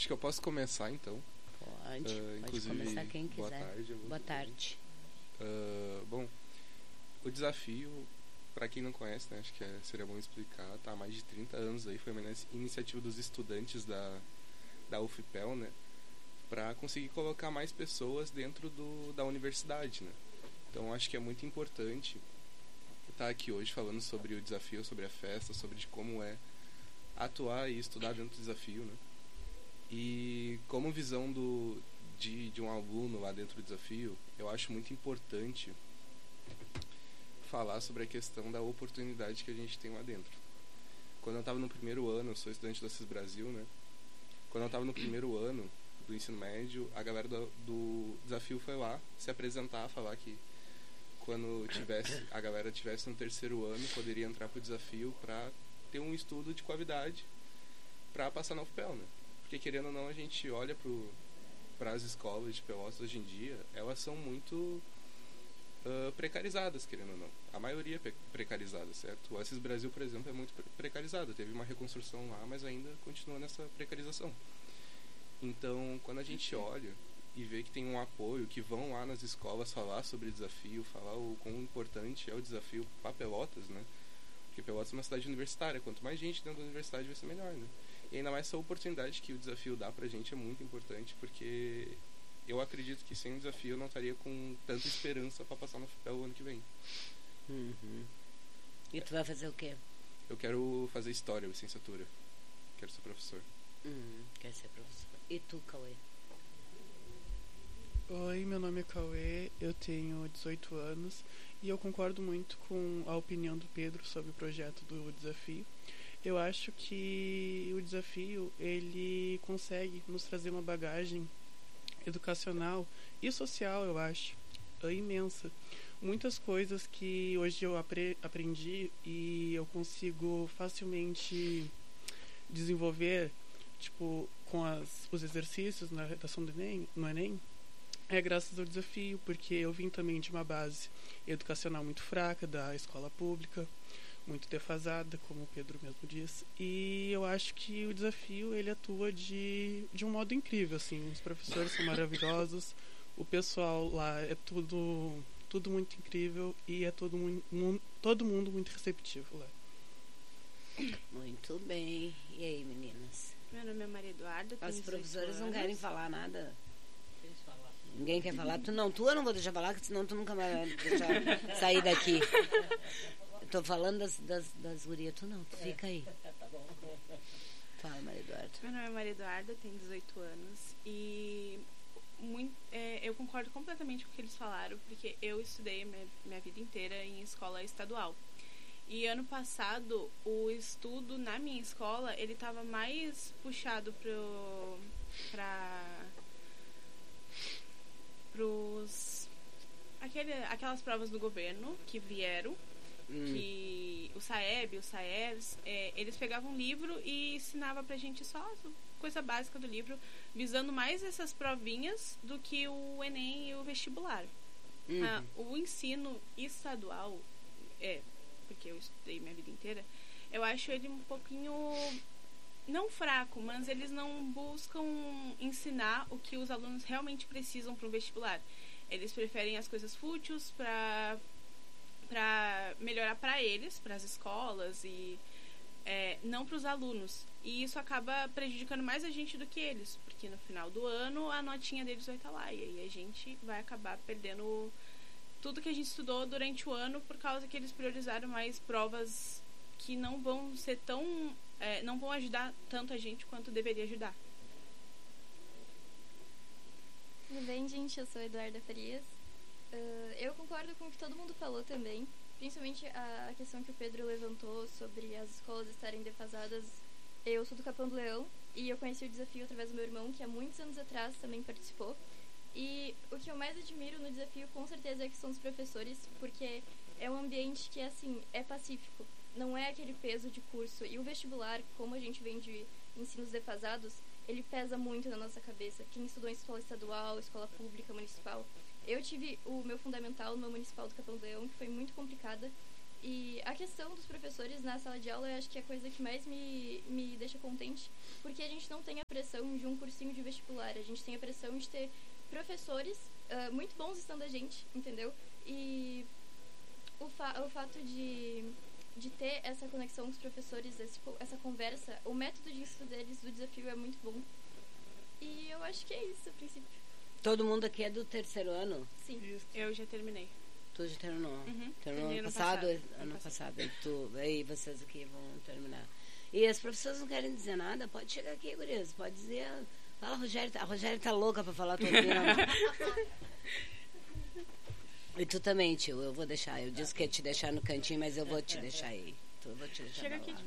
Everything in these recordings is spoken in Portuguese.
Acho que eu posso começar, então. Pode começar quem quiser. Boa tarde. Boa tarde. Bom, o desafio, para quem não conhece, né, acho que seria bom explicar, tá há mais de 30 anos aí, foi uma iniciativa dos estudantes da UFPEL, né, para conseguir colocar mais pessoas dentro da universidade, né. Então acho que é muito importante estar aqui hoje falando sobre o desafio, sobre a festa, sobre de como é atuar e estudar dentro do desafio, né. E como visão de um aluno lá dentro do desafio, eu acho muito importante falar sobre a questão da oportunidade que a gente tem lá dentro. Quando eu estava no primeiro ano, eu sou estudante do Assis Brasil, né? Quando eu estava no primeiro ano do ensino médio, a galera do desafio foi lá se apresentar, falar que quando a galera tivesse no terceiro ano, poderia entrar pro desafio para ter um estudo de qualidade para passar na UFPEL, né? Porque querendo ou não, a gente olha para as escolas de Pelotas hoje em dia, elas são muito precarizadas, querendo ou não. A maioria é precarizada, certo? O Assis Brasil, por exemplo, é muito precarizado. Teve uma reconstrução lá, mas ainda continua nessa precarização. Então, quando a gente olha e vê que tem um apoio, que vão lá nas escolas falar sobre desafio, falar o quão importante é o desafio para Pelotas, né? Porque Pelotas é uma cidade universitária. Quanto mais gente dentro da universidade, vai ser melhor, né? E ainda mais essa oportunidade que o desafio dá pra gente é muito importante, porque eu acredito que sem o desafio eu não estaria com tanta esperança para passar no FPEL o ano que vem. Uhum. E tu vai fazer o quê? Eu quero fazer história, licenciatura. Quero ser professor. Quer ser professor. E tu, Cauê? Oi, meu nome é Cauê, eu tenho 18 anos e eu concordo muito com a opinião do Pedro sobre o projeto do desafio. Eu acho que o desafio, ele consegue nos trazer uma bagagem educacional e social, eu acho, imensa. Muitas coisas que hoje eu aprendi e eu consigo facilmente desenvolver, tipo, com os exercícios na redação do Enem, no Enem, é graças ao desafio, porque eu vim também de uma base educacional muito fraca, da escola pública, muito defasada, como o Pedro mesmo disse, e eu acho que o desafio, ele atua de um modo incrível, assim, os professores são maravilhosos, o pessoal lá é tudo muito incrível e é todo mundo muito receptivo lá. Muito bem. E aí, meninas? Meu nome é Maria Eduarda. Os professores não querem falar nada. Ninguém quer falar? Tu eu não vou deixar falar, senão tu nunca vai deixar sair daqui. Eu tô falando das gurias, tu não, tu fica aí. Fala, Maria Eduarda. Meu nome é Maria Eduarda, tenho 18 anos e eu concordo completamente com o que eles falaram, porque eu estudei minha vida inteira em escola estadual. E ano passado, o estudo na minha escola, ele estava mais puxado aquelas provas do governo que vieram, que o SAEB, o SAES, eles pegavam um livro e ensinavam pra gente só coisa básica do livro, visando mais essas provinhas do que o Enem e o vestibular. O ensino estadual, porque eu estudei minha vida inteira, eu acho ele um pouquinho, não fraco, mas eles não buscam ensinar o que os alunos realmente precisam para o vestibular. Eles preferem as coisas fúteis para melhorar para eles, para as escolas, e não para os alunos. E isso acaba prejudicando mais a gente do que eles, porque no final do ano a notinha deles vai estar lá, e aí a gente vai acabar perdendo tudo que a gente estudou durante o ano, por causa que eles priorizaram mais provas que não vão ser não vão ajudar tanto a gente quanto deveria ajudar. Tudo bem, gente? Eu sou a Eduarda Farias. Eu concordo com o que todo mundo falou também, principalmente a questão que o Pedro levantou sobre as escolas estarem defasadas. Eu sou do Capão do Leão e eu conheci o desafio através do meu irmão, que há muitos anos atrás também participou. E o que eu mais admiro no desafio, com certeza, é que são os professores, porque é um ambiente que, assim, é pacífico. Não é aquele peso de curso. E o vestibular, como a gente vem de ensinos defasados, ele pesa muito na nossa cabeça. Quem estudou em escola estadual, escola pública, municipal. Eu tive o meu fundamental no meu municipal do Capão do Leão, que foi muito complicada. E a questão dos professores na sala de aula eu acho que é a coisa que mais me deixa contente, porque a gente não tem a pressão de um cursinho de vestibular, a gente tem a pressão de ter professores muito bons estando a gente, entendeu? E o fato de ter essa conexão com os professores, essa conversa, o método de ensino deles do desafio é muito bom. E eu acho que é isso, a princípio. Todo mundo aqui é do terceiro ano? Sim. Eu já terminei. Tu já terminou? Uhum. Terminou Terminei ano ano passado? passado. Ano passado. Aí vocês aqui vão terminar. E as professoras não querem dizer nada? Pode chegar aqui, gurias. Pode dizer... Fala, Rogério. A Rogério tá louca pra falar tua opinião. E tu também, tio. Eu vou deixar. Eu disse que ia te deixar no cantinho, mas eu vou te deixar aí. Eu vou te deixar. Chega aqui.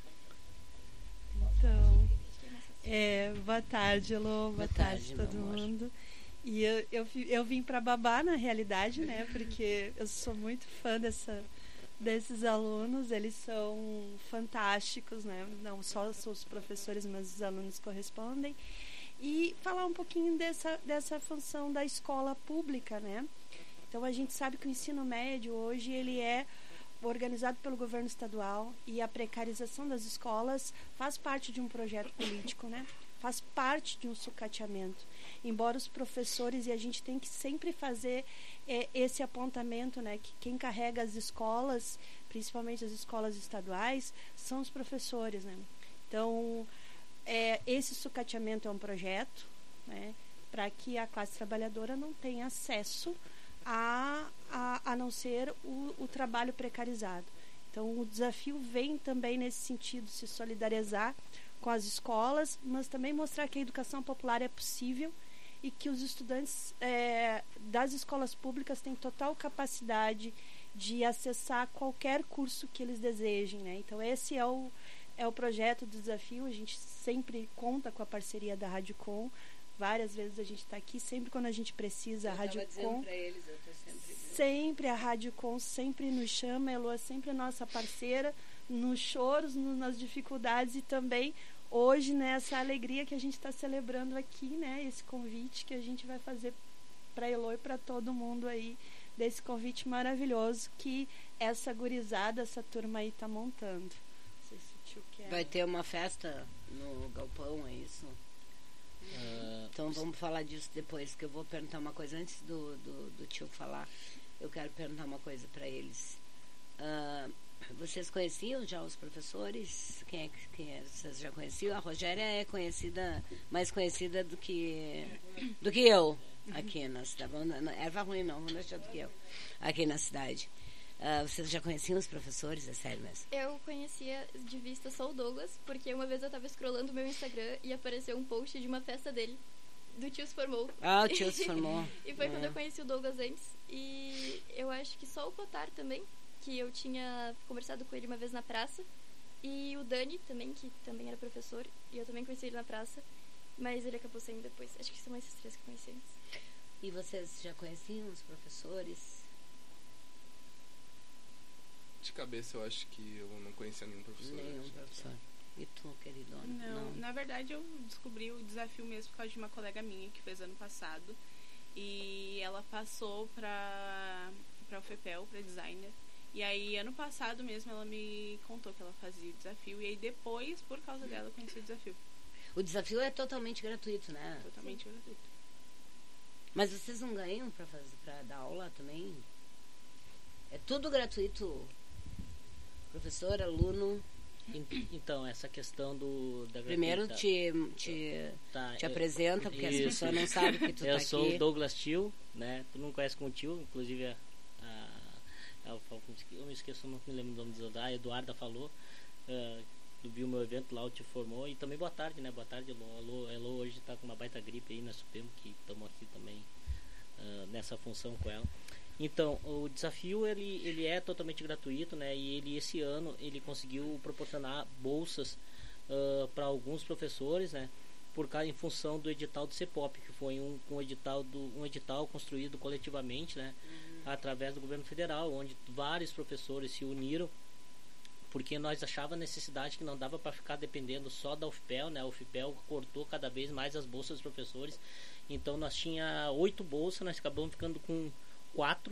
Então... boa tarde, Elô. Boa tarde meu todo amor. mundo. E eu vim para babar, na realidade, né? Porque eu sou muito fã desses alunos. Eles são fantásticos, né? Não só os professores, mas os alunos correspondem. E falar um pouquinho dessa função da escola pública, né? Então, a gente sabe que o ensino médio hoje ele é organizado pelo governo estadual, e a precarização das escolas faz parte de um projeto político, né? Faz parte de um sucateamento. Embora os professores, e a gente tem que sempre fazer esse apontamento, né? Que quem carrega as escolas, principalmente as escolas estaduais, são os professores, né? Então, esse sucateamento é um projeto, né? Para que a classe trabalhadora não tenha acesso a não ser o trabalho precarizado. Então, o desafio vem também nesse sentido, se solidarizar com as escolas, mas também mostrar que a educação popular é possível e que os estudantes das escolas públicas têm total capacidade de acessar qualquer curso que eles desejem, né? Então, esse é o projeto do desafio. A gente sempre conta com a parceria da Rádio Com. Várias vezes a gente está aqui, sempre quando a gente precisa, a Rádio Com. Sempre a Rádio Com sempre nos chama, a Elô é sempre a nossa parceira, nos choros, nas dificuldades, e também hoje, né, essa alegria que a gente está celebrando aqui, né, esse convite que a gente vai fazer para a Elô e para todo mundo aí, desse convite maravilhoso que essa gurizada, essa turma aí está montando. Não sei se o tio quer. Vai ter uma festa no galpão, é isso? Então vamos falar disso depois, que eu vou perguntar uma coisa antes do tio falar. Eu quero perguntar uma coisa para eles. Vocês conheciam já os professores? Quem é? Vocês já conheciam? A Rogéria é mais conhecida do que eu aqui na cidade. Erva ruim não, vamos deixar do que eu aqui na cidade. Vocês já conheciam os professores? É sério mesmo? Eu conhecia de vista só o Douglas, porque uma vez eu tava scrollando o meu Instagram e apareceu um post de uma festa dele, do Tio Se Formou. O Tio Se Formou. E foi quando eu conheci o Douglas antes. E eu acho que só o Cotar também, que eu tinha conversado com ele uma vez na praça. E o Dani também, que também era professor, e eu também conheci ele na praça, mas ele acabou saindo depois. Acho que são esses três que eu conheci antes. E vocês já conheciam os professores? De cabeça, eu acho que eu não conhecia nenhum professor. Nenhum professor. E tu, queridona? Não, na verdade eu descobri o desafio mesmo por causa de uma colega minha que fez ano passado. E ela passou pra UFPEL, pra designer. E aí, ano passado mesmo, ela me contou que ela fazia o desafio. E aí, depois, por causa dela, eu conheci o desafio. O desafio é totalmente gratuito, né? Totalmente gratuito. Mas vocês não ganham pra dar aula também? É tudo gratuito? Professor, aluno? Então, essa questão da Primeiro te apresenta, porque as pessoas não sabem que tu tá aqui. Eu sou o Douglas Tio, né? Tu não conhece como tio, inclusive eu me esqueço, não me lembro o nome da Eduarda falou, tu viu meu evento lá, o Te Formou, e também boa tarde, né? Boa tarde, Elô hoje tá com uma baita gripe aí, nós supemos que estamos aqui também nessa função com ela. Então, o desafio ele é totalmente gratuito, né? E esse ano ele conseguiu proporcionar bolsas para alguns professores, né? Em função do edital do CEPOP, que foi um edital construído coletivamente, né? Através do governo federal, onde vários professores se uniram, porque nós achávamos a necessidade que não dava para ficar dependendo só da UFPEL, né? A UFPEL cortou cada vez mais as bolsas dos professores. Então nós tinha 8 bolsas, nós acabamos ficando com 4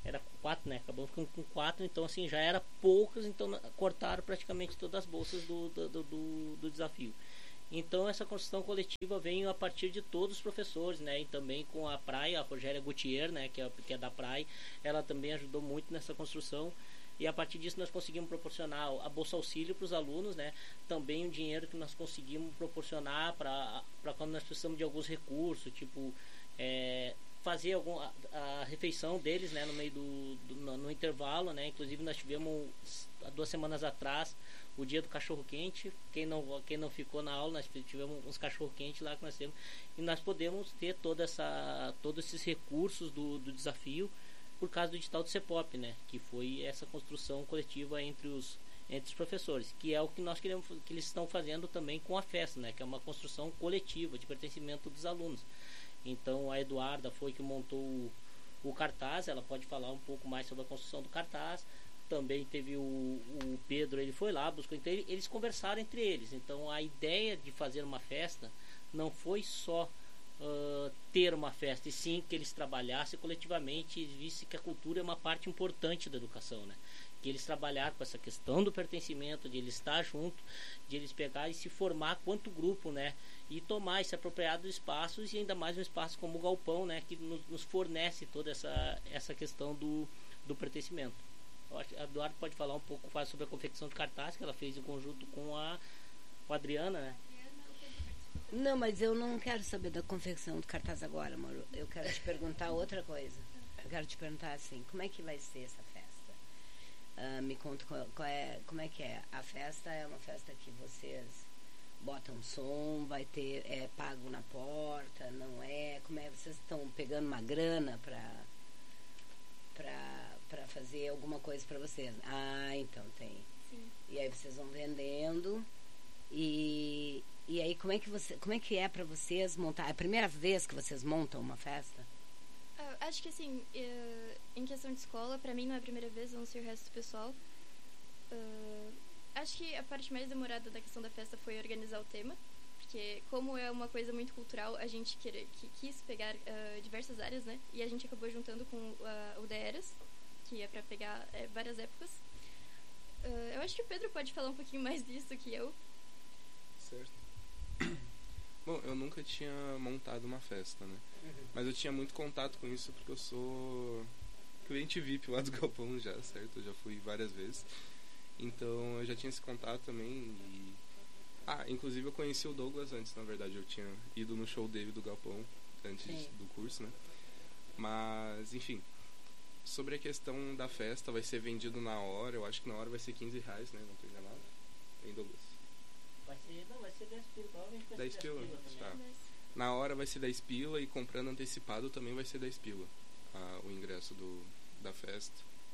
era 4, né? Acabamos ficando com 4, então assim, já era poucas, então cortaram praticamente todas as bolsas do desafio. Então essa construção coletiva veio a partir de todos os professores, né? E também com a Praia, a Rogéria Gutierrez, né? Que é da Praia, ela também ajudou muito nessa construção. E a partir disso nós conseguimos proporcionar a Bolsa Auxílio para os alunos, né? Também o dinheiro que nós conseguimos proporcionar para quando nós precisamos de alguns recursos, tipo fazer a refeição deles, né? No meio no intervalo, né? Inclusive nós tivemos há 2 semanas atrás o dia do cachorro quente. Quem não ficou na aula, nós tivemos uns cachorro quente lá que nós temos, e nós podemos ter todos esses recursos do desafio por causa do edital do CEPOP, né? Que foi essa construção coletiva entre os professores, que é o que nós queremos, que eles estão fazendo também com a festa, né? Que é uma construção coletiva de pertencimento dos alunos. Então a Eduarda foi que montou o cartaz, ela pode falar um pouco mais sobre a construção do cartaz. Também teve o Pedro, ele foi lá, buscou, então eles conversaram entre eles. Então a ideia de fazer uma festa não foi só ter uma festa, e sim que eles trabalhassem coletivamente e vissem que a cultura é uma parte importante da educação, né? Que eles trabalharam com essa questão do pertencimento, de eles estar junto, de eles pegar e se formar quanto grupo, né? E tomar, se apropriar dos espaços, e ainda mais um espaço como o Galpão, né? Que nos fornece toda essa questão do pertencimento. Eu acho que a Eduardo pode falar um pouco quase sobre a confecção de cartaz que ela fez em conjunto com a Adriana, né? Não, mas eu não quero saber da confecção do cartaz agora, amor. Eu quero te perguntar outra coisa. Eu quero te perguntar assim, como é que vai ser essa festa? Me conta como é que é. A festa é uma festa que vocês botam som, vai ter pago na porta, não é? Como é? Vocês estão pegando uma grana para fazer alguma coisa para vocês? Ah, então tem. Sim. E aí vocês vão vendendo e aí como é que é para vocês montar? É a primeira vez que vocês montam uma festa? Acho que assim, em questão de escola, pra mim não é a primeira vez, eu não sei o resto do pessoal. Acho que a parte mais demorada da questão da festa foi organizar o tema, porque como é uma coisa muito cultural, a gente quis pegar diversas áreas, né? E a gente acabou juntando com o DERAS, que é pra pegar várias épocas. Eu acho que o Pedro pode falar um pouquinho mais disso que eu. Certo. Bom, eu nunca tinha montado uma festa, né? Mas eu tinha muito contato com isso porque eu sou cliente VIP lá do Galpão já, certo? Eu já fui várias vezes. Então eu já tinha esse contato também e... inclusive eu conheci o Douglas antes, na verdade. Eu tinha ido no show dele do Galpão antes do curso, né? Mas, enfim, sobre a questão da festa, vai ser vendido na hora. Eu acho que na hora vai ser R$15, né? Não tô enganado. Hein, Douglas? Vai ser 10 pila, provavelmente vai 10 ser pila, 10 pila tá. também. Na hora vai ser 10 pila e comprando antecipado também vai ser 10 pila o ingresso da festa.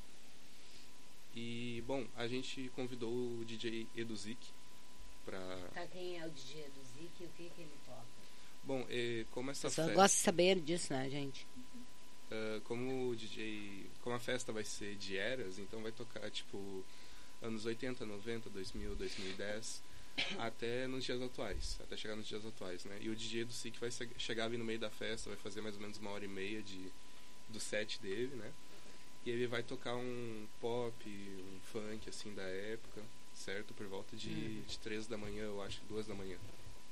E, bom, a gente convidou o DJ Eduzik pra... Tá, quem é o DJ Eduzik e o que ele toca? Bom, como essa Eu só festa... gosto de saber disso, né, gente? Como a festa vai ser de eras, então vai tocar, tipo, anos 80, 90, 2000, 2010... até nos dias atuais, até chegar nos dias atuais, né? E o DJ do SIC vai chegar ali no meio da festa, vai fazer mais ou menos 1h30 do set dele, né? E ele vai tocar um pop, um funk, assim, da época, certo? Por volta de 3 da manhã, eu acho, 2 da manhã.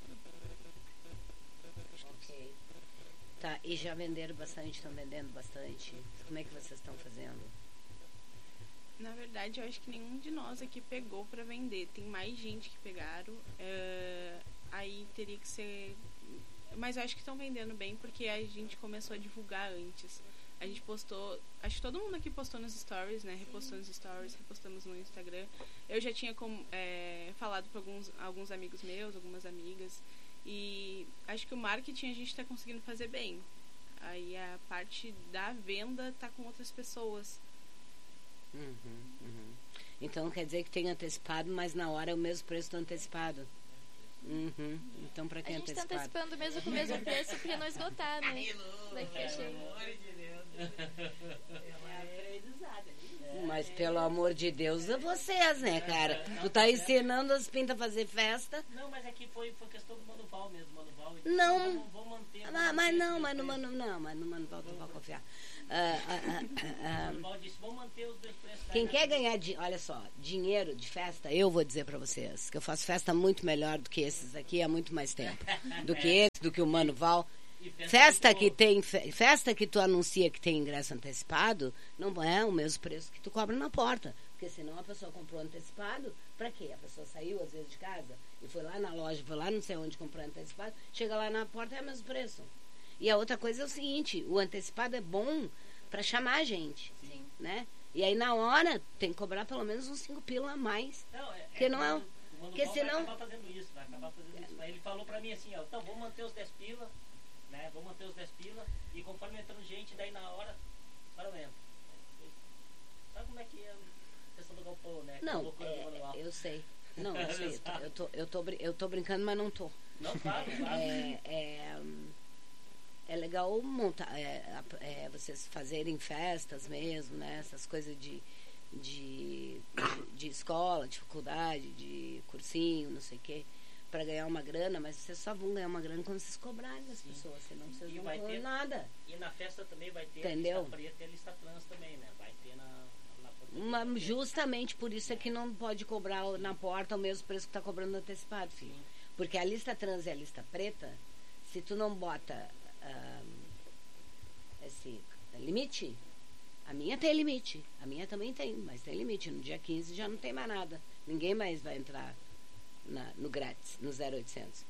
Ok. Tá, e já venderam bastante, estão vendendo bastante? Como é que vocês estão fazendo? Na verdade, eu acho que nenhum de nós aqui pegou pra vender. Tem mais gente que pegaram. Aí teria que ser... Mas eu acho que estão vendendo bem, porque a gente começou a divulgar antes. A gente postou... Acho que todo mundo aqui postou nos stories, né? Repostou nos stories, repostamos no Instagram. Eu já tinha falado pra alguns amigos meus, algumas amigas. E acho que o marketing a gente tá conseguindo fazer bem. Aí a parte da venda tá com outras pessoas. Então quer dizer que tem antecipado, mas na hora é o mesmo preço do antecipado. Então pra quem A gente antecipado? tá antecipando mesmo com o mesmo preço pra não esgotar, né? Vai ficar cheio. Mas pelo amor de Deus, é vocês, né, cara? Tu tá ensinando as pintas a fazer festa. Não, mas é que foi questão do Mano Val mesmo. Mano Val, Não. Vou manter. Mas no Mano Val tu vai confiar. Mano Val disse, vou manter os dois preços. Quem quer ganhar, olha só, dinheiro de festa, eu vou dizer pra vocês que eu faço festa muito melhor do que esses aqui há muito mais tempo. Do que esse, do que o Mano Val. Festa que tu anuncia que tem ingresso antecipado, não é o mesmo preço que tu cobra na porta. Porque senão a pessoa comprou antecipado, pra quê? A pessoa saiu às vezes de casa e foi lá na loja, foi lá não sei onde comprar antecipado, chega lá na porta é o mesmo preço. E a outra coisa é o seguinte, o antecipado é bom pra chamar a gente. Sim. Né? E aí na hora tem que cobrar pelo menos uns 5 pila a mais. Porque não é. Porque senão. Vai acabar fazendo isso. Ele falou pra mim assim, ó, então vou manter os 10 pila, né? Vou manter os 10 pila e conforme entrando gente, daí na hora, aumenta. Sabe como é que é a questão do galpão, né? Não, eu sei. Não, eu sei. Eu tô brincando, mas não tô. Não, claro. É legal montar, vocês fazerem festas mesmo, né? Essas coisas de escola, de faculdade, de cursinho, não sei o quê, para ganhar uma grana, mas vocês só vão ganhar uma grana quando vocês cobrarem das pessoas, senão vocês não vão ganhar nada. E na festa também vai ter entendeu? A lista preta e a lista trans também, né? Vai ter na justamente por isso é que não pode cobrar na porta o mesmo preço que está cobrando antecipado, filho. Sim. Porque a lista trans e a lista preta, se tu não bota esse limite, a minha tem limite, a minha também tem, mas tem limite, no dia 15 já não tem mais nada, ninguém mais vai entrar no grátis, no 0800.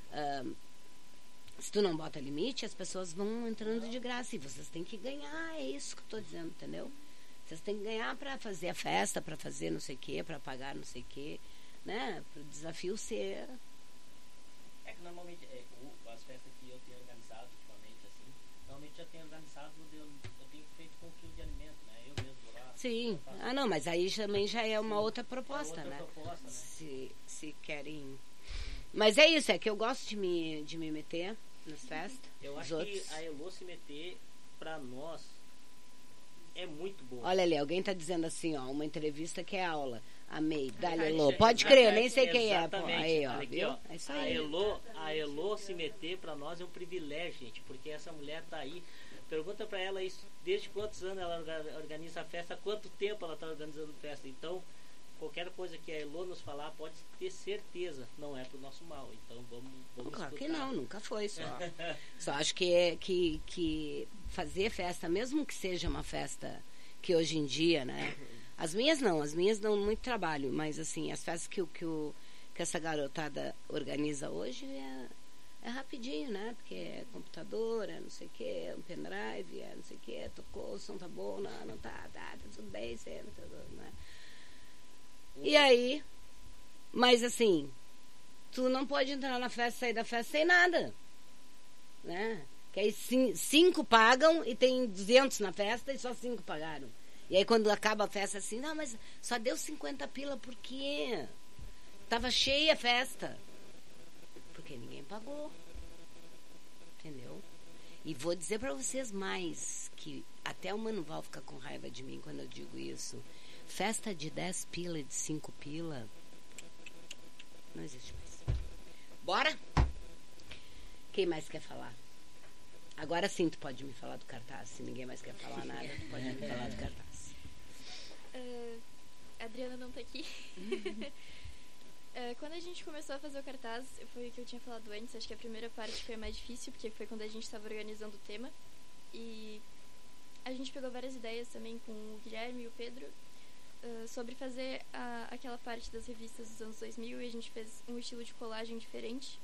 Se tu não bota limite, as pessoas vão entrando de graça e vocês têm que ganhar, é isso que eu tô dizendo, entendeu? Vocês têm que ganhar para fazer a festa, para fazer não sei o que, para pagar não sei o que, né? Para o desafio ser... É que normalmente as festas que eu tenho organizado ultimamente, assim, normalmente já tenho organizado, eu tenho feito com quilo de alimento, né? Eu mesmo vou lá. Sim. Não, mas aí também já é uma outra proposta, outra né? Proposta, né? Se querem... Mas é isso, é que eu gosto de me meter nas festas. Eu acho que a Elô se meter pra nós é muito bom. Olha ali, alguém tá dizendo assim, ó, uma entrevista que é aula. Amei. Dá-lhe, Elô. Pode crer, nem sei quem é. Pô. Aí, ó, viu? É isso aí. A Elô se meter pra nós é um privilégio, gente, porque essa mulher tá aí. Pergunta pra ela isso, desde quantos anos ela organiza a festa, há quanto tempo ela tá organizando festa. Então, qualquer coisa que a Elô nos falar, pode ter certeza, não é pro nosso mal. Então, vamos claro escutar. que não, nunca foi só. Só acho que fazer festa, mesmo que seja uma festa que hoje em dia, né? As minhas dão muito trabalho, mas assim, as festas que essa garotada organiza hoje é rapidinho, né? Porque é computador, é não sei o que, é um pendrive, é não sei o que, tocou, o som tá bom, não tá tudo bem, né? E aí, mas assim, tu não pode entrar na festa, sair da festa sem nada, né? Que aí 5 pagam e tem 200 na festa e só 5 pagaram. E aí quando acaba a festa assim, não, mas só deu 50 pila, por quê? Tava cheia a festa. Porque ninguém pagou. Entendeu? E vou dizer pra vocês mais, que até o Mano Val fica com raiva de mim quando eu digo isso. Festa de 10 pila e de 5 pila não existe mais. Bora? Quem mais quer falar? Agora sim tu pode me falar do cartaz. Se ninguém mais quer falar nada, tu pode me falar do cartaz. A Adriana não tá aqui. Quando a gente começou a fazer o cartaz, foi o que eu tinha falado antes, acho que a primeira parte foi a mais difícil, porque foi quando a gente estava organizando o tema. E a gente pegou várias ideias também com o Guilherme e o Pedro sobre fazer aquela parte das revistas dos anos 2000, e a gente fez um estilo de colagem diferente.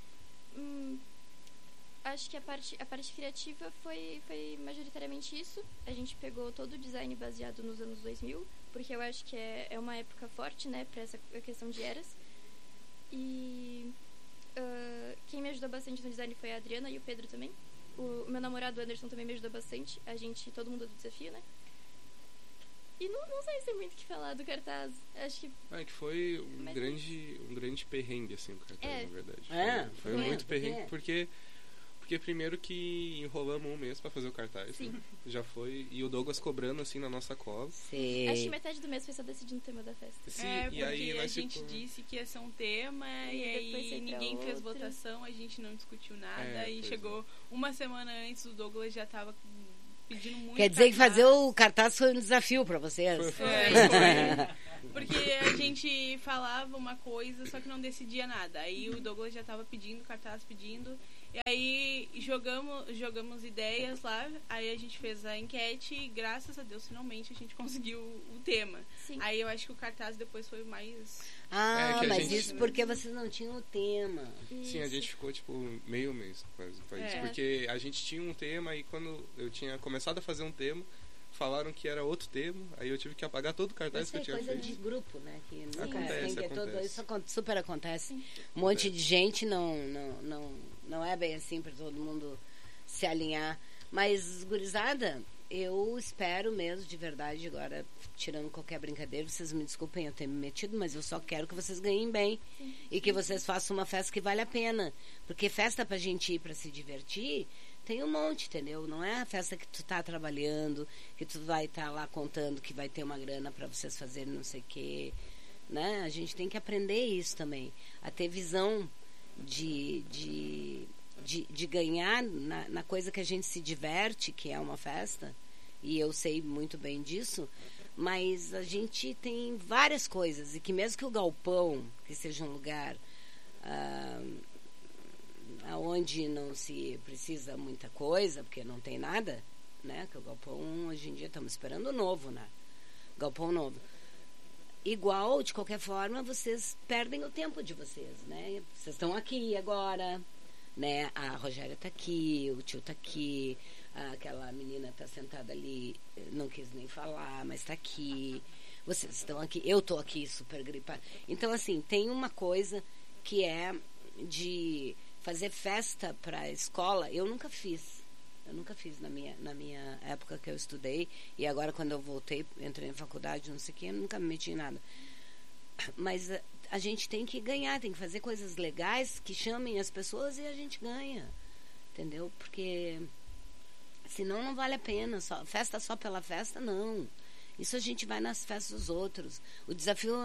Acho que a parte criativa foi majoritariamente isso. A gente pegou todo o design baseado nos anos 2000, porque eu acho que é uma época forte, né, para essa questão de eras. E quem me ajudou bastante no design foi a Adriana e o Pedro também. O meu namorado Anderson também me ajudou bastante. Todo mundo do desafio, né? E não sei se tem muito o que falar do cartaz. Acho que... que foi um grande perrengue, assim, o cartaz, na verdade. É? Foi muito perrengue, porque Porque primeiro que enrolamos um mês pra fazer o cartaz. Sim. Né? Já foi. E o Douglas cobrando assim na nossa cola. Sim. Acho que metade do mês foi só decidindo o tema da festa. Sim, Porque e aí a nós gente ficou... disse que ia ser um tema E e depois foi aí pra ninguém fez outro. votação, a gente não discutiu nada e pois chegou uma semana antes, o Douglas já tava pedindo muito. Quer dizer que cartaz. fazer o cartaz foi um desafio pra vocês? Foi. Foi. Porque a gente falava uma coisa, só que não decidia nada. Aí o Douglas já tava pedindo, cartaz pedindo. E aí jogamos ideias lá, aí a gente fez a enquete e graças a Deus finalmente a gente conseguiu o tema. Sim. Aí eu acho que o cartaz depois foi mais... Ah, que a mas gente- isso porque vocês não tinham o tema. Sim, a gente ficou tipo meio mês quase pra isso. É. Porque a gente tinha um tema e quando eu tinha começado a fazer um tema, falaram que era outro tema, aí eu tive que apagar todo o cartaz Isso que eu é tinha coisa feito. de grupo, né? Que nunca Acontece, tem que acontece. isso super acontece. Um monte de gente não é bem assim para todo mundo se alinhar. Mas, gurizada, eu espero mesmo, de verdade, agora, tirando qualquer brincadeira, vocês me desculpem eu ter me metido, mas eu só quero que vocês ganhem bem. E que vocês façam uma festa que vale a pena. Porque festa pra gente ir pra se divertir, tem um monte, entendeu? Não é a festa que tu tá trabalhando, que tu vai estar lá contando que vai ter uma grana pra vocês fazerem não sei o quê, né? A gente tem que aprender isso também, a ter visão de ganhar na coisa que a gente se diverte, que é uma festa, e eu sei muito bem disso, mas a gente tem várias coisas, e que mesmo que o galpão, que seja um lugar aonde não se precisa muita coisa, porque não tem nada, né? Que o galpão, hoje em dia, estamos esperando o novo, né? Galpão novo. Igual, de qualquer forma, vocês perdem o tempo de vocês, né? Vocês estão aqui agora, né? A Rogéria está aqui, o tio está aqui, aquela menina está sentada ali, não quis nem falar, mas está aqui. Vocês estão aqui, eu estou aqui super gripada. Então, assim, tem uma coisa que é de fazer festa para a escola. Eu nunca fiz na minha época que eu estudei, e agora quando eu voltei, entrei na faculdade, não sei o que, eu nunca me meti em nada. Mas a gente tem que ganhar, tem que fazer coisas legais que chamem as pessoas e a gente ganha, entendeu? Porque senão não vale a pena, festa só pela festa, não. Isso a gente vai nas festas dos outros. O desafio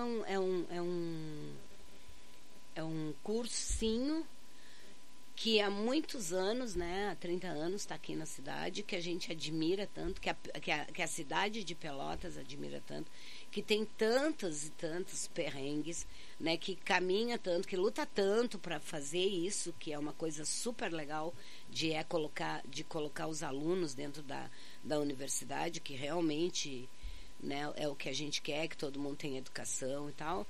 é um cursinho que há muitos anos, né, há 30 anos está aqui na cidade, que a gente admira tanto, que a cidade de Pelotas admira tanto, que tem tantos e tantos perrengues, né, que caminha tanto, que luta tanto para fazer isso, que é uma coisa super legal de colocar os alunos dentro da universidade, que realmente, né, é o que a gente quer, que todo mundo tenha educação e tal.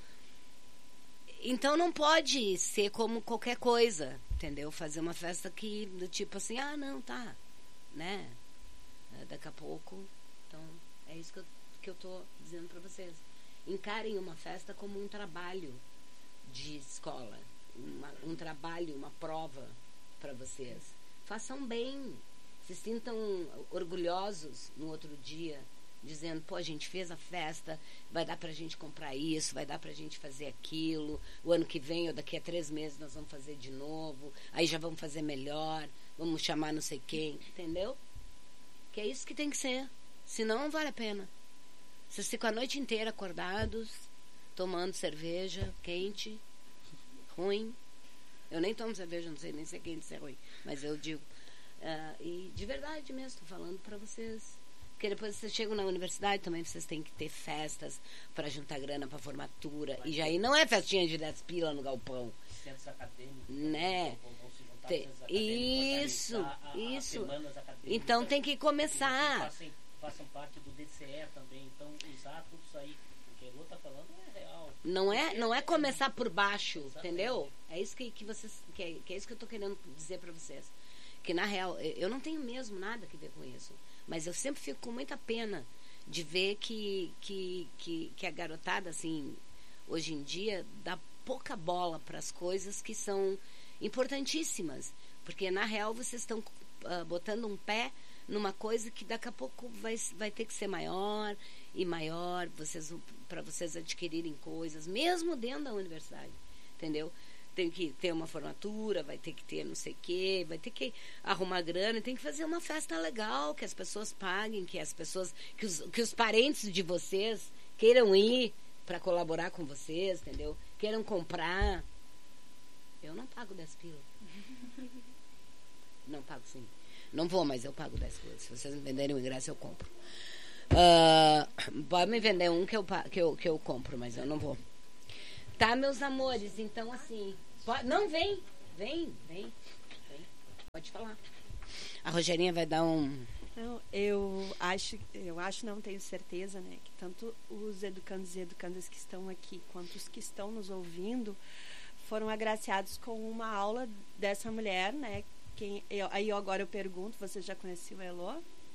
Então não pode ser como qualquer coisa, entendeu? Fazer uma festa que, do tipo assim, não, tá, né? Daqui a pouco. Então, é isso que eu tô dizendo para vocês. Encarem uma festa como um trabalho de escola, um trabalho, uma prova para vocês. Façam bem, se sintam orgulhosos no outro dia, dizendo, pô, a gente fez a festa, vai dar pra gente comprar isso, vai dar pra gente fazer aquilo, o ano que vem ou daqui a 3 meses nós vamos fazer de novo, aí já vamos fazer melhor, vamos chamar não sei quem, entendeu? Que é isso que tem que ser, senão não vale a pena. Vocês ficam a noite inteira acordados, tomando cerveja quente, ruim. Eu nem tomo cerveja, não sei nem se é quente, se é ruim, mas eu digo. E de verdade mesmo, tô falando pra vocês. Porque depois vocês chegam na universidade também, vocês têm que ter festas para juntar grana para formatura. E já aí não é festinha de 10 pila no galpão. Centros acadêmicos, né? Vão se juntar Tem, centros acadêmicos, isso. as semanas acadêmicas. Então tem que começar. Façam parte do DCE também. Então usar tudo isso aí. Porque o que o Elô tá falando é real. Não é começar por baixo, entendeu? É isso que vocês. Que é isso que eu tô querendo dizer para vocês. Que na real, eu não tenho mesmo nada a ver com isso. Mas eu sempre fico com muita pena de ver que a garotada, assim, hoje em dia, dá pouca bola para as coisas que são importantíssimas. Porque, na real, vocês estão botando um pé numa coisa que daqui a pouco vai ter que ser maior e maior, para vocês adquirirem coisas, mesmo dentro da universidade, entendeu? tem que ter uma formatura, vai ter que ter não sei o quê, vai ter que arrumar grana, tem que fazer uma festa legal, que as pessoas paguem, que as pessoas, que os parentes de vocês queiram ir para colaborar com vocês, entendeu? Queiram comprar. Eu não pago 10 pila. Não pago sim. Não vou, mas eu pago 10 pila. Se vocês me venderem o ingresso, eu compro. Pode me vender um que eu compro, mas eu não vou. Tá, meus amores? Então, assim... Não, vem. Pode falar. A Rogerinha vai dar um... Não, não tenho certeza, né, que tanto os educandos e educandas que estão aqui, quanto os que estão nos ouvindo, foram agraciados com uma aula dessa mulher, né? Agora eu pergunto, você já conheceu o Elô?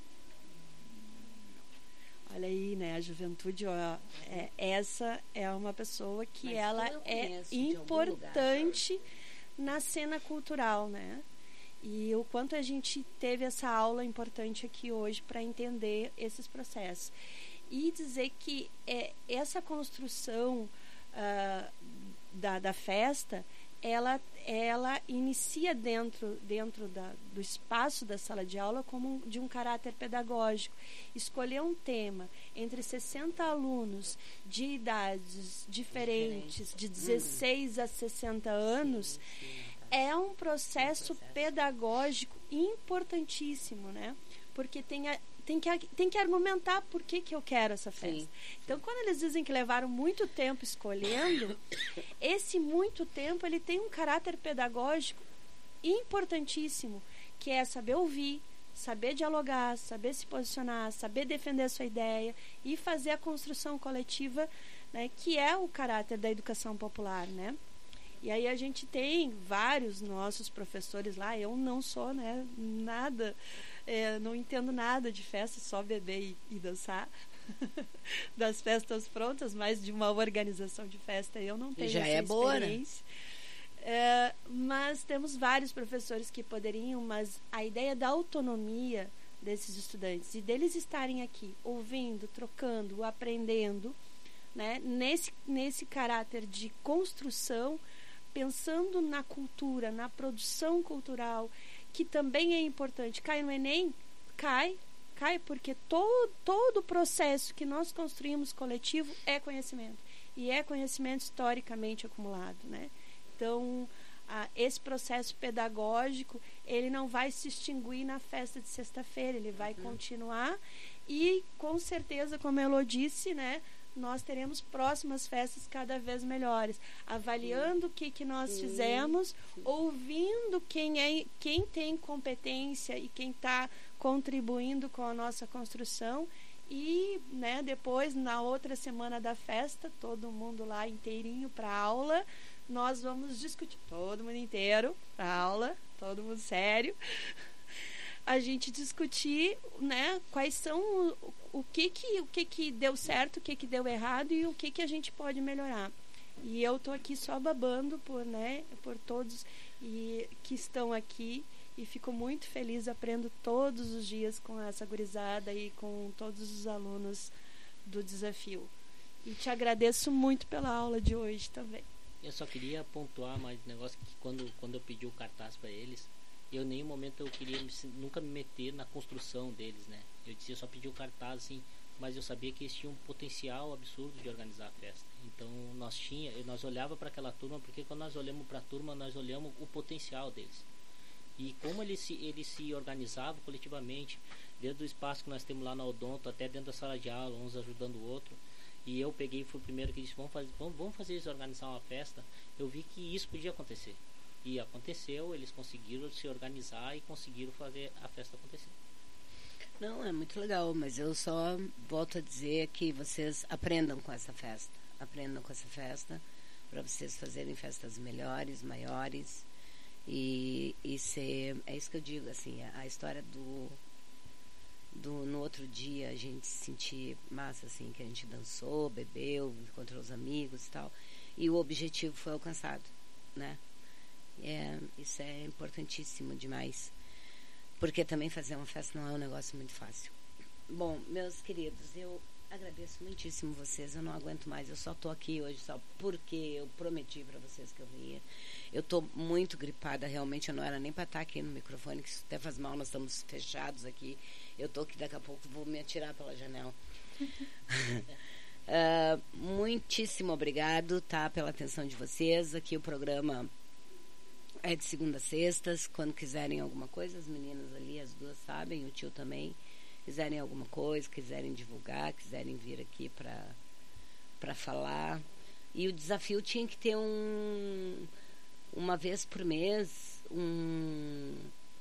Olha aí, né, a juventude, ó, essa é uma pessoa que Mas ela é importante na cena cultural, né? E o quanto a gente teve essa aula importante aqui hoje para entender esses processos. E dizer que essa construção da festa, ela inicia dentro do espaço da sala de aula como de um caráter pedagógico. Escolher um tema entre 60 alunos de idades diferentes, de 16 a 60 anos, é um processo pedagógico importantíssimo, né? Porque tem que argumentar por que eu quero essa festa. Sim. Então, quando eles dizem que levaram muito tempo escolhendo, esse muito tempo ele tem um caráter pedagógico importantíssimo, que é saber ouvir, saber dialogar, saber se posicionar, saber defender a sua ideia e fazer a construção coletiva, né, que é o caráter da educação popular, né? E aí a gente tem vários nossos professores lá. Eu não sou, né, nada, não entendo nada de festa, só beber e dançar. Das festas prontas, mas de uma organização de festa eu não tenho já essa boa, experiência. Né? Mas temos vários professores que poderiam, mas a ideia da autonomia desses estudantes e deles estarem aqui ouvindo, trocando, aprendendo, né, nesse caráter de construção, pensando na cultura, na produção cultural, que também é importante. Cai no Enem? Cai porque todo o processo que nós construímos coletivo é conhecimento. E é conhecimento historicamente acumulado, né? Então, esse processo pedagógico, ele não vai se extinguir na festa de sexta-feira, ele vai continuar e, com certeza, como a Elô disse, né, nós teremos próximas festas cada vez melhores, avaliando o que nós fizemos, ouvindo quem tem competência e quem está contribuindo com a nossa construção e, né, depois, na outra semana da festa, todo mundo lá inteirinho para aula, nós vamos discutir, todo mundo inteiro para aula, todo mundo sério, a gente discutir, né, quais são o que deu certo, o que deu errado e o que a gente pode melhorar. E eu tô aqui só babando por todos que estão aqui e fico muito feliz, aprendo todos os dias com essa gurizada e com todos os alunos do desafio. E te agradeço muito pela aula de hoje também. Eu só queria pontuar mais um negócio que quando eu pedi o cartaz para eles, eu em nenhum momento eu queria nunca me meter na construção deles, né? Eu só pedi o cartaz, assim, mas eu sabia que eles tinham um potencial absurdo de organizar a festa. Então nós olhava para aquela turma, porque quando nós olhamos para a turma, nós olhamos o potencial deles. E como eles se organizavam coletivamente, desde o espaço que nós temos lá na Odonto até dentro da sala de aula, uns ajudando o outro. E eu peguei e fui o primeiro que disse, vamos fazer eles organizar uma festa. Eu vi que isso podia acontecer. E aconteceu, eles conseguiram se organizar e conseguiram fazer a festa acontecer. Não, é muito legal, mas eu só volto a dizer que vocês aprendam com essa festa. Aprendam com essa festa para vocês fazerem festas melhores, maiores e ser, é isso que eu digo, assim, a história no outro dia a gente se sentir massa, assim, que a gente dançou, bebeu, encontrou os amigos e tal, e o objetivo foi alcançado, né? Isso é importantíssimo demais, porque também fazer uma festa não é um negócio muito fácil. Bom, meus queridos, eu Agradeço muitíssimo vocês, eu não aguento mais, eu só tô aqui hoje só porque eu prometi para vocês que eu ia. Eu tô muito gripada, realmente, eu não era nem para estar aqui no microfone, que isso até faz mal, nós estamos fechados aqui. Eu tô aqui, daqui a pouco vou me atirar pela janela. Muitíssimo obrigado, tá, pela atenção de vocês. Aqui o programa é de segunda a sextas. Quando quiserem alguma coisa, as meninas ali, as duas sabem, o tio também. Quiserem alguma coisa, quiserem divulgar, quiserem vir aqui para falar. E o desafio tinha que ter uma vez por mês um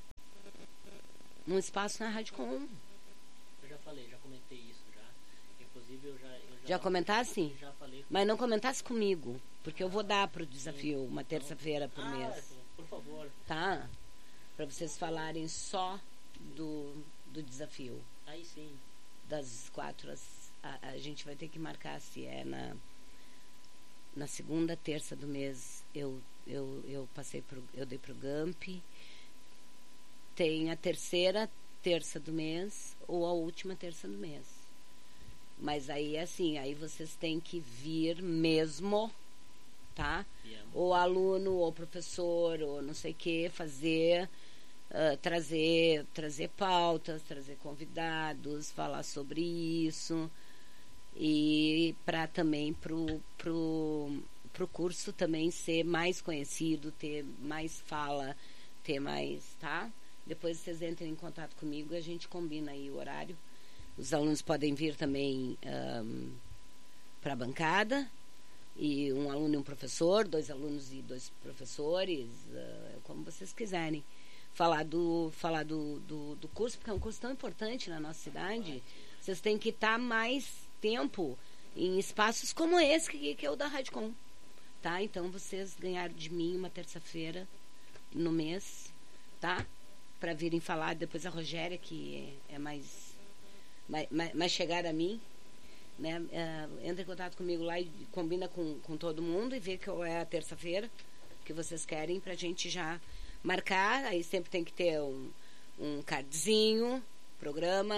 espaço na Rádio Com. Eu já falei, já comentei isso já. Inclusive eu já comentasse? Já falei. Mas não comentasse comigo, porque eu vou dar pro desafio uma terça-feira por mês. Por favor. Tá? Para vocês falarem só do desafio. Aí sim. Das 4 a gente vai ter que marcar se é na segunda terça do mês. Eu dei pro Gamp. Tem a terceira terça do mês ou a última terça do mês. Mas aí assim, aí vocês têm que vir mesmo, tá? Yeah. Ou aluno, ou professor, ou não sei o que, fazer, trazer pautas, trazer convidados, falar sobre isso. E para também pro curso também ser mais conhecido, ter mais fala, ter mais, tá? Depois vocês entrem em contato comigo e a gente combina aí o horário. Os alunos podem vir também para a bancada, e um aluno e um professor, 2 alunos e 2 professores, como vocês quiserem. Falar do curso, porque é um curso tão importante na nossa cidade. Vocês têm que estar mais tempo em espaços como esse, que é o da Rádio Com. Tá? Então vocês ganharam de mim uma terça-feira no mês, tá? Para virem falar. Depois a Rogéria, que é mais chegada a mim, né? Entra em contato comigo lá e combina com todo mundo e vê qual é a terça-feira que vocês querem pra gente já marcar. Aí sempre tem que ter um cardzinho, programa,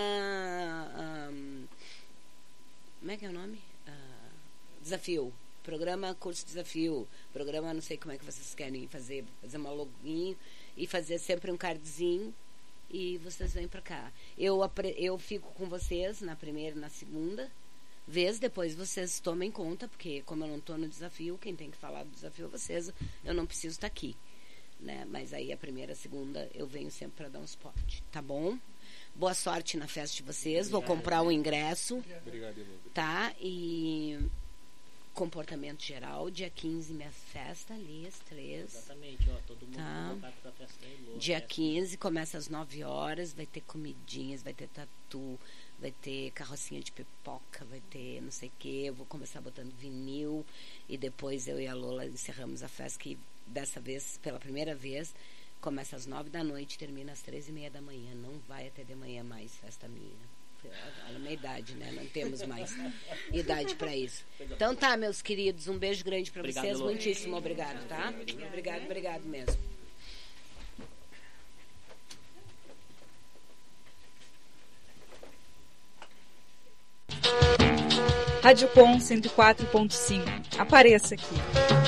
como é que é o nome? Desafio. Programa curso desafio. Programa, não sei como é que vocês querem fazer uma login e fazer sempre um cardzinho. E vocês vêm pra cá. Eu fico com vocês na primeira e na segunda vez. Depois vocês tomem conta, porque como eu não estou no desafio, quem tem que falar do desafio é vocês. Eu não preciso estar aqui, né? Mas aí a primeira e a segunda eu venho sempre para dar um suporte. Tá bom? Boa sorte na festa de vocês. Vou comprar o ingresso. Obrigado, Elô. Tá? E comportamento geral, dia 15, minha festa ali, às 3. Exatamente, ó, todo mundo tá. convocado pra festa aí, Elô. Dia 15, começa às 9 horas, vai ter comidinhas, vai ter tatu, vai ter carrocinha de pipoca, vai ter não sei o que. Eu vou começar botando vinil e depois eu e a Lola encerramos a festa, que dessa vez, pela primeira vez, começa às 9 da noite, termina às 3:30 da manhã. Não vai até de manhã mais festa minha. Olha a minha idade, né? Não temos mais idade para isso. Então tá, meus queridos, um beijo grande para vocês. Lô. Muitíssimo obrigado, tá? Obrigado mesmo. Rádio Com 104.5. Apareça aqui.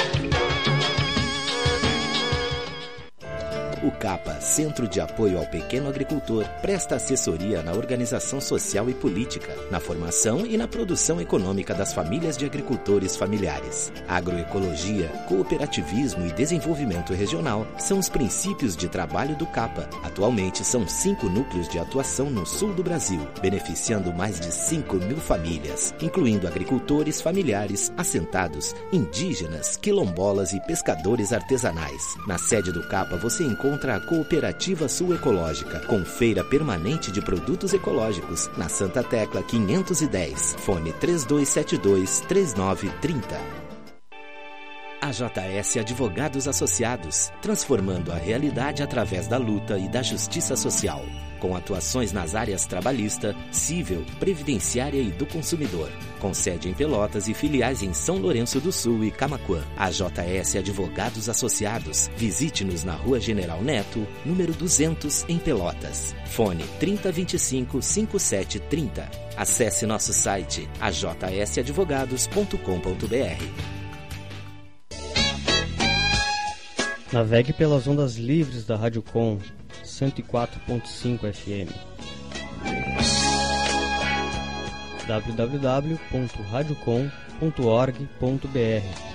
O CAPA, Centro de Apoio ao Pequeno Agricultor, presta assessoria na organização social e política, na formação e na produção econômica das famílias de agricultores familiares. Agroecologia, cooperativismo e desenvolvimento regional são os princípios de trabalho do CAPA. Atualmente são 5 núcleos de atuação no sul do Brasil, beneficiando mais de 5.000 famílias, incluindo agricultores familiares, assentados, indígenas, quilombolas e pescadores artesanais. Na sede do CAPA você encontra a Cooperativa Sul Ecológica, com feira permanente de produtos ecológicos, na Santa Tecla 510, fone 3272-3930. AJS Advogados Associados, transformando a realidade através da luta e da justiça social. com atuações nas áreas trabalhista, civil, previdenciária e do consumidor. Com sede em Pelotas e filiais em São Lourenço do Sul e Camaquã. AJS Advogados Associados. Visite-nos na Rua General Neto, número 200, em Pelotas. Fone 3025-5730. Acesse nosso site ajsadvogados.com.br. Navegue pelas ondas livres da Rádio Com 104.5 FM. www.radiocom.org.br